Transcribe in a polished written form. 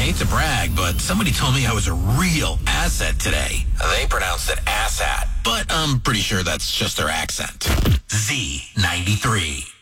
hate to brag, but somebody told me I was a real asset today. They pronounced it asshat, but I'm pretty sure that's just their accent. Z93.